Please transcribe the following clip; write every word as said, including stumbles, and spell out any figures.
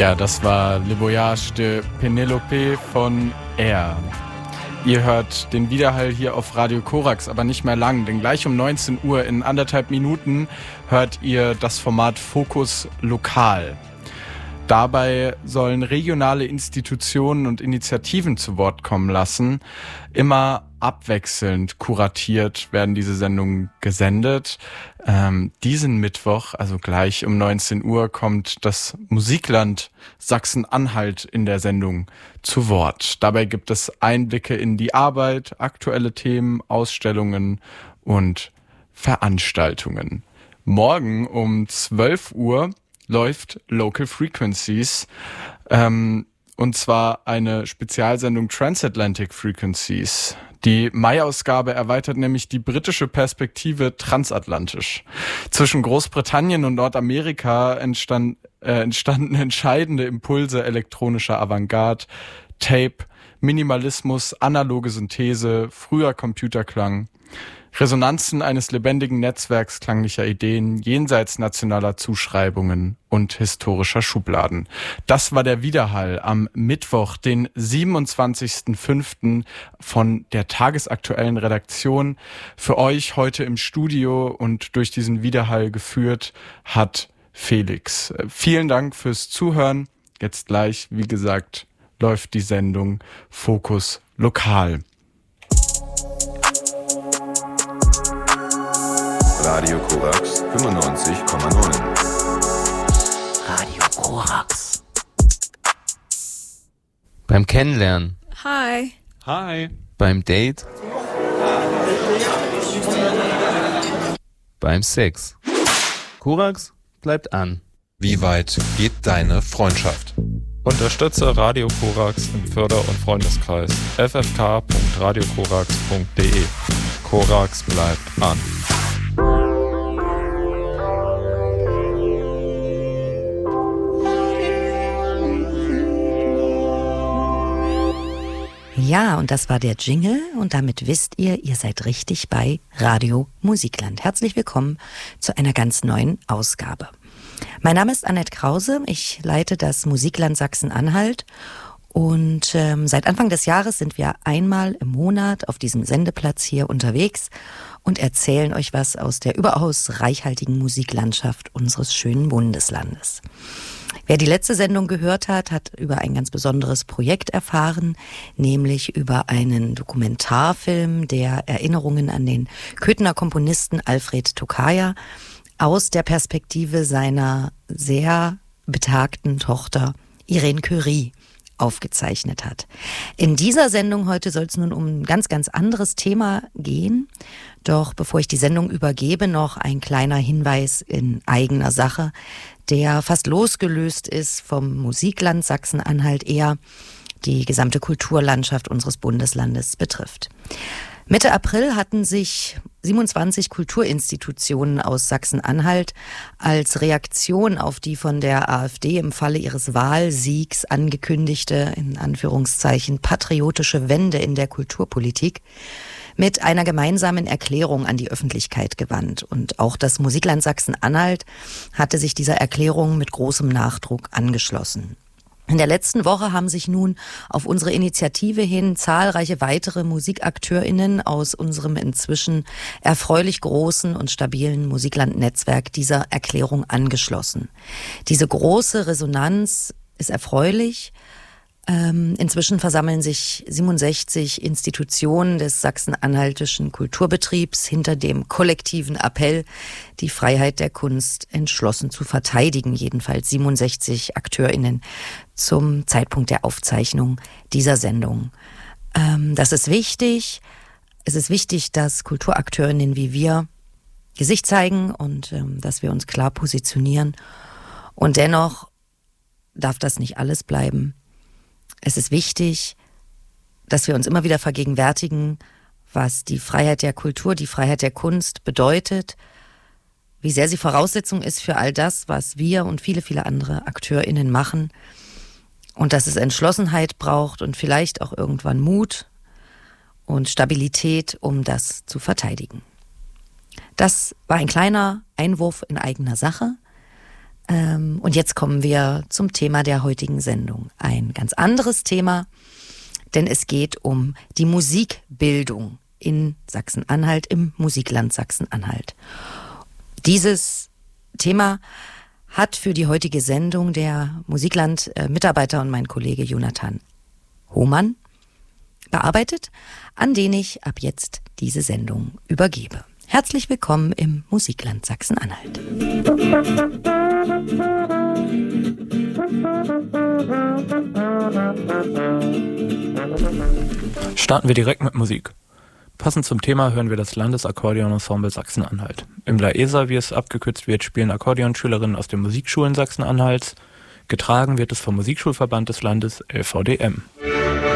Ja, das war Le Voyage de Penelope von Air. Ihr hört den Widerhall hier auf Radio Korax, aber nicht mehr lang, denn gleich um neunzehn Uhr in anderthalb Minuten hört ihr das Format Fokus Lokal. Dabei sollen regionale Institutionen und Initiativen zu Wort kommen lassen. Immer abwechselnd kuratiert werden diese Sendungen gesendet. Ähm, diesen Mittwoch, also gleich um neunzehn Uhr, kommt das Musikland Sachsen-Anhalt in der Sendung zu Wort. Dabei gibt es Einblicke in die Arbeit, aktuelle Themen, Ausstellungen und Veranstaltungen. Morgen um zwölf Uhr läuft Local Frequencies, ähm, und zwar eine Spezialsendung Transatlantic Frequencies. Die Mai-Ausgabe erweitert nämlich die britische Perspektive transatlantisch. Zwischen Großbritannien und Nordamerika entstand, äh, entstanden entscheidende Impulse elektronischer Avantgarde, Tape, Minimalismus, analoge Synthese, früher Computerklang, Resonanzen eines lebendigen Netzwerks klanglicher Ideen, jenseits nationaler Zuschreibungen und historischer Schubladen. Das war der Widerhall am Mittwoch, den siebenundzwanzigsten fünften von der tagesaktuellen Redaktion. Für euch heute im Studio und durch diesen Widerhall geführt hat Felix. Vielen Dank fürs Zuhören. Jetzt gleich, wie gesagt, läuft die Sendung Fokus Lokal. Radio Korax fünfundneunzig Komma neun. Radio Korax. Beim Kennenlernen. Hi. Hi. Beim Date. Beim Sex. Korax bleibt an. Wie weit geht deine Freundschaft? Unterstütze Radio Korax im Förder- und Freundeskreis. f f k punkt radio korax punkt d e. Korax bleibt an. Ja, und das war der Jingle und damit wisst ihr, ihr seid richtig bei Radio Musikland. Herzlich willkommen zu einer ganz neuen Ausgabe. Mein Name ist Annette Krause, ich leite das Musikland Sachsen-Anhalt und ähm, seit Anfang des Jahres sind wir einmal im Monat auf diesem Sendeplatz hier unterwegs und erzählen euch was aus der überaus reichhaltigen Musiklandschaft unseres schönen Bundeslandes. Wer die letzte Sendung gehört hat, hat über ein ganz besonderes Projekt erfahren, nämlich über einen Dokumentarfilm, der Erinnerungen an den Köthener Komponisten Alfred Tokayer aus der Perspektive seiner sehr betagten Tochter Irene Curie aufgezeichnet hat. In dieser Sendung heute soll es nun um ein ganz, ganz anderes Thema gehen. Doch bevor ich die Sendung übergebe, noch ein kleiner Hinweis in eigener Sache, der fast losgelöst ist vom Musikland Sachsen-Anhalt, eher die gesamte Kulturlandschaft unseres Bundeslandes betrifft. Mitte April hatten sich siebenundzwanzig Kulturinstitutionen aus Sachsen-Anhalt als Reaktion auf die von der AfD im Falle ihres Wahlsiegs angekündigte, in Anführungszeichen, patriotische Wende in der Kulturpolitik mit einer gemeinsamen Erklärung an die Öffentlichkeit gewandt. Und auch das Musikland Sachsen-Anhalt hatte sich dieser Erklärung mit großem Nachdruck angeschlossen. In der letzten Woche haben sich nun auf unsere Initiative hin zahlreiche weitere MusikakteurInnen aus unserem inzwischen erfreulich großen und stabilen Musikland-Netzwerk dieser Erklärung angeschlossen. Diese große Resonanz ist erfreulich. Ähm, inzwischen versammeln sich siebenundsechzig Institutionen des sachsen-anhaltischen Kulturbetriebs hinter dem kollektiven Appell, die Freiheit der Kunst entschlossen zu verteidigen. Jedenfalls siebenundsechzig AkteurInnen zum Zeitpunkt der Aufzeichnung dieser Sendung. Ähm, das ist wichtig. Es ist wichtig, dass KulturakteurInnen wie wir Gesicht zeigen und ähm, dass wir uns klar positionieren. Und dennoch darf das nicht alles bleiben. Es ist wichtig, dass wir uns immer wieder vergegenwärtigen, was die Freiheit der Kultur, die Freiheit der Kunst bedeutet, wie sehr sie Voraussetzung ist für all das, was wir und viele, viele andere AkteurInnen machen und dass es Entschlossenheit braucht und vielleicht auch irgendwann Mut und Stabilität, um das zu verteidigen. Das war ein kleiner Einwurf in eigener Sache. Ähm, und jetzt kommen wir zum Thema der heutigen Sendung. Ein ganz anderes Thema, denn es geht um die Musikbildung in Sachsen-Anhalt, im Musikland Sachsen-Anhalt. Dieses Thema hat für die heutige Sendung der Musikland-Mitarbeiter und mein Kollege Jonathan Hohmann bearbeitet, an den ich ab jetzt diese Sendung übergebe. Herzlich willkommen im Musikland Sachsen-Anhalt. Starten wir direkt mit Musik. Passend zum Thema hören wir das Landesakkordeon-Ensemble Sachsen-Anhalt. Im LAESA, wie es abgekürzt wird, spielen Akkordeonschülerinnen aus den Musikschulen Sachsen-Anhalts. Getragen wird es vom Musikschulverband des Landes L V D M.